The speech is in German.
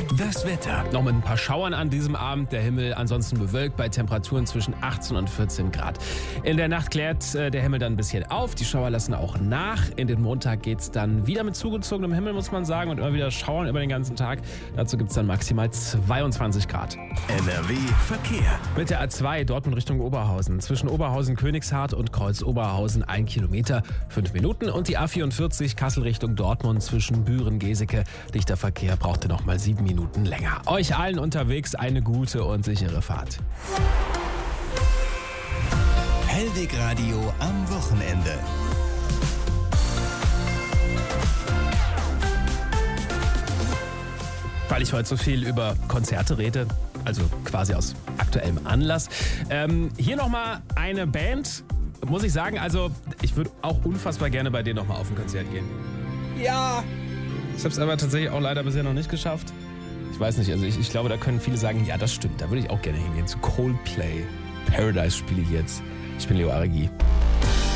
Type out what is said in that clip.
Das Wetter. Noch mit ein paar Schauern an diesem Abend. Der Himmel ansonsten bewölkt bei Temperaturen zwischen 18 und 14 Grad. In der Nacht klärt der Himmel dann ein bisschen auf. Die Schauer lassen auch nach. In den Montag geht es dann wieder mit zugezogenem Himmel, muss man sagen. Und immer wieder Schauern über den ganzen Tag. Dazu gibt es dann maximal 22 Grad. NRW Verkehr. Mit der A2 Dortmund Richtung Oberhausen. Zwischen Oberhausen-Königshardt und Kreuz-Oberhausen 1 Kilometer, 5 Minuten. Und die A44 Kassel Richtung Dortmund zwischen Büren-Geseke. Dichter Verkehr brauchte noch mal 7 Minuten länger. Euch allen unterwegs eine gute und sichere Fahrt. Hellweg Radio am Wochenende. Weil ich heute so viel über Konzerte rede, also quasi aus aktuellem Anlass. Hier nochmal eine Band, muss ich sagen, also ich würde auch unfassbar gerne bei denen nochmal auf ein Konzert gehen. Ja! Ich habe es aber tatsächlich auch leider bisher noch nicht geschafft. Ich weiß nicht, also ich glaube, da können viele sagen, ja, das stimmt, da würde ich auch gerne hingehen. Zu Coldplay. Paradise spiele ich jetzt. Ich bin Leo Aregi.